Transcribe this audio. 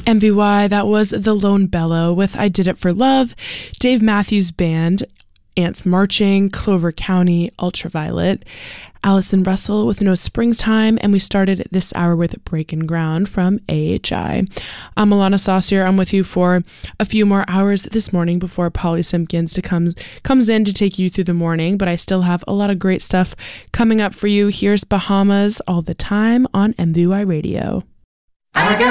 MVY, that was The Lone Bellow with I Did It for Love, Dave Matthews Band, Ants Marching, Clover County, Ultraviolet, Allison Russell with No Springtime, and we started this hour with Breaking Ground from AHI. I'm Alana Saucier. I'm with you for a few more hours this morning before Polly Simpkins comes in to take you through the morning, but I still have a lot of great stuff coming up for you. Here's Bahamas All the Time on MVY Radio. I got